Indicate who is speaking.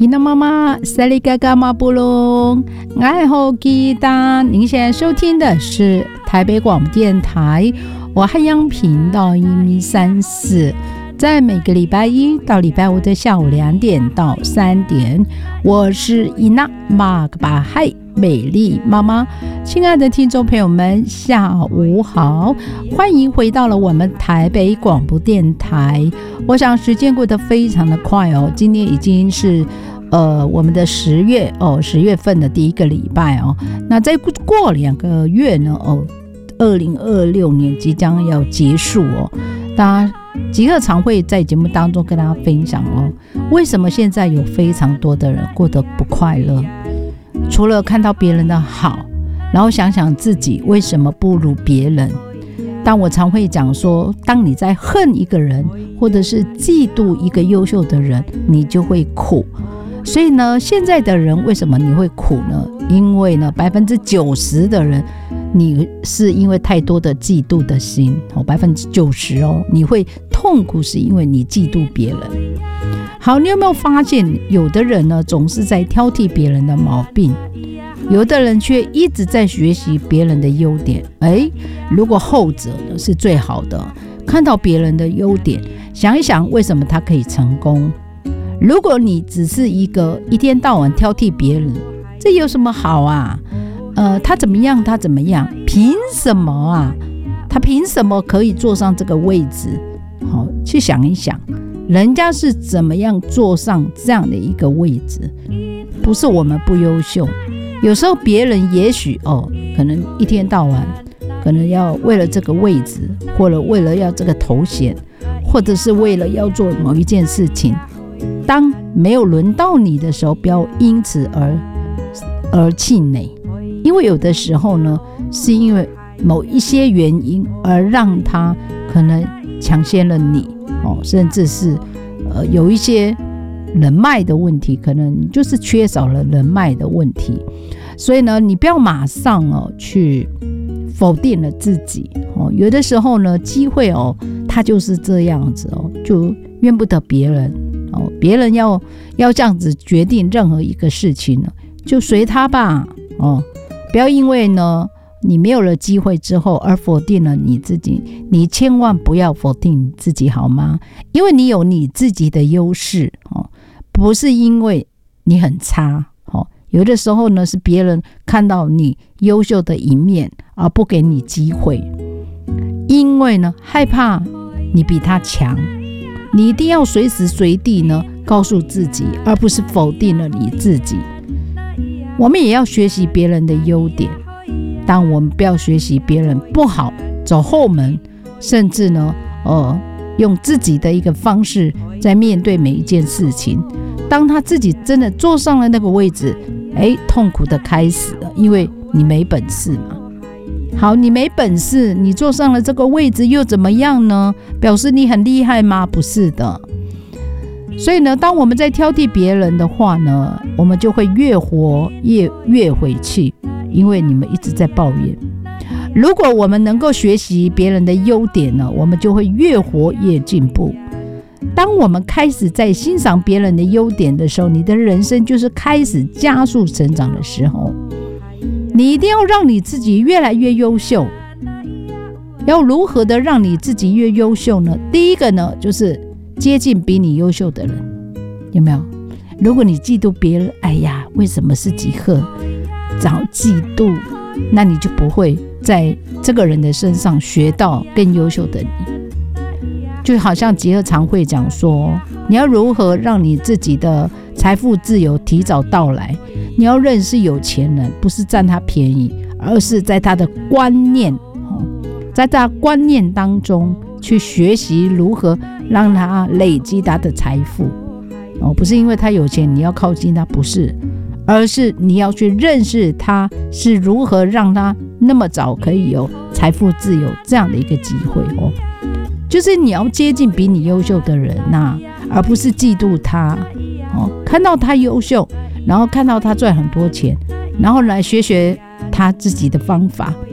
Speaker 1: 伊娜妈妈塞里嘎嘎马布隆，爱好吉他。您现在收听的是台北广播电台我汉阳频道134，在每个礼拜一到礼拜五的下午2点到3点，我是伊娜马克巴嗨美丽妈妈。亲爱的听众朋友们，下午好，欢迎回到了我们台北广播电台。我想时间过得非常的快哦，今天已经是我们的10月份的第一个礼拜哦。那再过2个月呢2026年即将要结束哦。大家极客常会在节目当中跟大家分享哦，为什么现在有非常多的人过得不快乐？除了看到别人的好，然后想想自己为什么不如别人。但我常会讲说，当你在恨一个人，或者是嫉妒一个优秀的人，你就会苦。所以呢，现在的人为什么你会苦呢？因为呢，90%的人你是因为太多的嫉妒的心，90%哦，你会痛苦是因为你嫉妒别人。好，你有没有发现有的人呢总是在挑剔别人的毛病，有的人却一直在学习别人的优点。如果后者呢是最好的，看到别人的优点，想一想为什么他可以成功。如果你只是一天到晚挑剔别人，这有什么好啊？他怎么样，他怎么样，凭什么啊？他凭什么可以坐上这个位置？好，去想一想，人家是怎么样坐上这样的一个位置？不是我们不优秀，有时候别人也许可能一天到晚，可能要为了这个位置，或者为了要这个头衔，或者是为了要做某一件事情，当没有轮到你的时候，不要因此而气馁，因为有的时候呢，是因为某一些原因而让他可能抢先了你甚至是有一些人脉的问题，可能你就是缺少了人脉的问题。所以呢，你不要马上去否定了自己有的时候呢，机会它就是这样子就怨不得别人别人要这样子决定任何一个事情呢，就随他吧不要因为呢你没有了机会之后而否定了你自己。你千万不要否定你自己好吗？因为你有你自己的优势不是因为你很差有的时候呢是别人看到你优秀的一面而不给你机会，因为呢害怕你比他强。你一定要随时随地呢告诉自己，而不是否定了你自己。我们也要学习别人的优点，但我们不要学习别人不好，走后门，甚至呢用自己的一个方式在面对每一件事情。当他自己真的坐上了那个位置，痛苦的开始了，因为你没本事嘛。好，你没本事，你坐上了这个位置又怎么样呢？表示你很厉害吗？不是的。所以呢，当我们在挑剔别人的话呢，我们就会越活越回去，因为你们一直在抱怨。如果我们能够学习别人的优点呢，我们就会越活越进步。当我们开始在欣赏别人的优点的时候，你的人生就是开始加速成长的时候。你一定要让你自己越来越优秀。要如何的让你自己越优秀呢？第一个呢，就是接近比你优秀的人，有没有？如果你嫉妒别人，为什么是极客？找嫉妒，那你就不会在这个人的身上学到更优秀的你。就好像极客常会讲说，你要如何让你自己的财富自由提早到来？你要认识有钱人，不是占他便宜，而是在他的观念，在他观念当中去学习如何让他累积他的财富不是因为他有钱你要靠近他，不是，而是你要去认识他是如何让他那么早可以有财富自由这样的一个机会就是你要接近比你优秀的人而不是嫉妒他看到他优秀，然后看到他赚很多钱，然后来学他自己的方法，